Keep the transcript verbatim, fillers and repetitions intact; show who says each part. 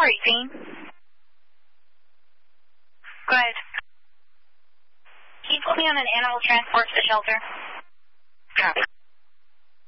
Speaker 1: four eighteen. Go ahead. Can you put me on an animal transport to the shelter? Copy.